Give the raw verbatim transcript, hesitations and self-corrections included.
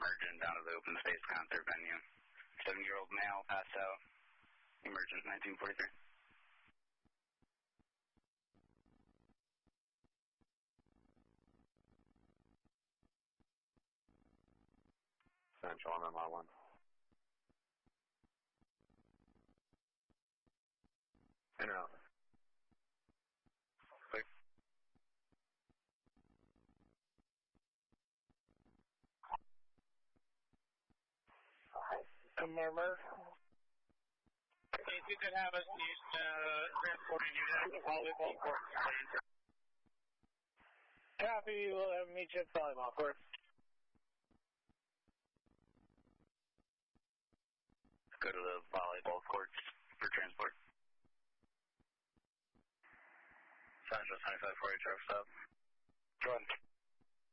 emergent down to the open space concert venue. Seven-year-old male passed out. Emergent nineteen forty-three. Central, I'm M I one. In or out? Clear. A murmur. If you could have us use uh, transporting unit at volleyball court, please. Copy, we'll have meet you at volleyball court. Go to the volleyball courts for transport. Central twenty-five forty truck stop. Jordan.